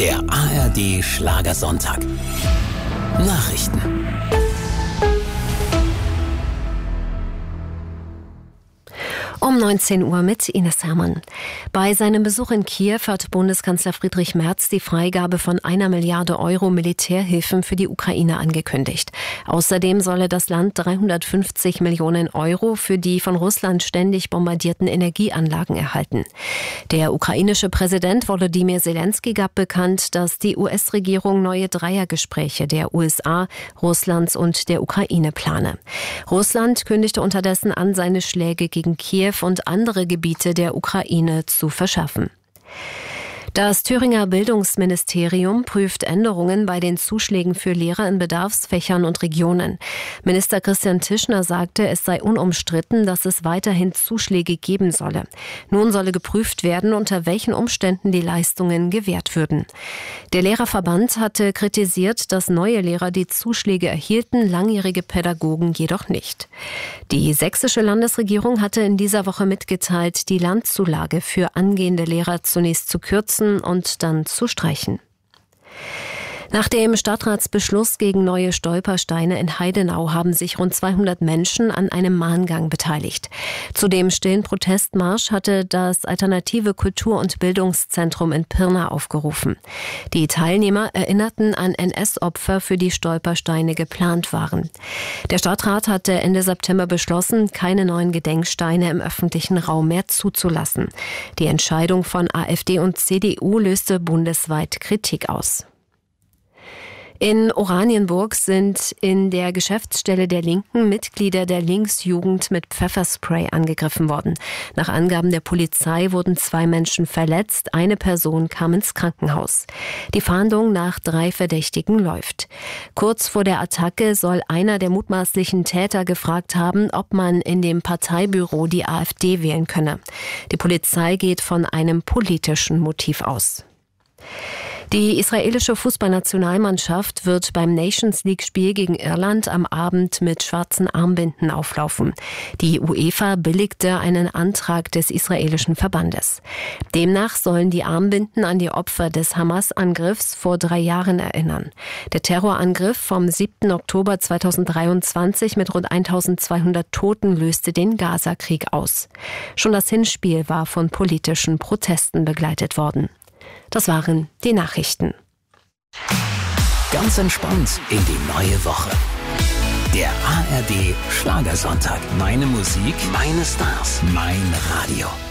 Der ARD Schlagersonntag. Nachrichten. Um 19 Uhr mit Ines Hermann. Bei seinem Besuch in Kiew hat Bundeskanzler Friedrich Merz die Freigabe von 1 Milliarde Euro Militärhilfen für die Ukraine angekündigt. Außerdem solle das Land 350 Millionen Euro für die von Russland ständig bombardierten Energieanlagen erhalten. Der ukrainische Präsident Volodymyr Zelensky gab bekannt, dass die US-Regierung neue Dreiergespräche der USA, Russlands und der Ukraine plane. Russland kündigte unterdessen an, seine Schläge gegen Kiew und andere Gebiete der Ukraine zu verschärfen. Das Thüringer Bildungsministerium prüft Änderungen bei den Zuschlägen für Lehrer in Bedarfsfächern und Regionen. Minister Christian Tischner sagte, es sei unumstritten, dass es weiterhin Zuschläge geben solle. Nun solle geprüft werden, unter welchen Umständen die Leistungen gewährt würden. Der Lehrerverband hatte kritisiert, dass neue Lehrer die Zuschläge erhielten, langjährige Pädagogen jedoch nicht. Die sächsische Landesregierung hatte in dieser Woche mitgeteilt, die Landzulage für angehende Lehrer zunächst zu kürzen und dann zu streichen. Nach dem Stadtratsbeschluss gegen neue Stolpersteine in Heidenau haben sich rund 200 Menschen an einem Mahngang beteiligt. Zu dem stillen Protestmarsch hatte das Alternative Kultur- und Bildungszentrum in Pirna aufgerufen. Die Teilnehmer erinnerten an NS-Opfer, für die Stolpersteine geplant waren. Der Stadtrat hatte Ende September beschlossen, keine neuen Gedenksteine im öffentlichen Raum mehr zuzulassen. Die Entscheidung von AfD und CDU löste bundesweit Kritik aus. In Oranienburg sind in der Geschäftsstelle der Linken Mitglieder der Linksjugend mit Pfefferspray angegriffen worden. Nach Angaben der Polizei wurden 2 Menschen verletzt, eine Person kam ins Krankenhaus. Die Fahndung nach 3 Verdächtigen läuft. Kurz vor der Attacke soll einer der mutmaßlichen Täter gefragt haben, ob man in dem Parteibüro die AfD wählen könne. Die Polizei geht von einem politischen Motiv aus. Die israelische Fußballnationalmannschaft wird beim Nations-League-Spiel gegen Irland am Abend mit schwarzen Armbinden auflaufen. Die UEFA billigte einen Antrag des israelischen Verbandes. Demnach sollen die Armbinden an die Opfer des Hamas-Angriffs vor 3 Jahren erinnern. Der Terrorangriff vom 7. Oktober 2023 mit rund 1200 Toten löste den Gaza-Krieg aus. Schon das Hinspiel war von politischen Protesten begleitet worden. Das waren die Nachrichten. Ganz entspannt in die neue Woche. Der ARD Schlagersonntag. Meine Musik, meine Stars, mein Radio.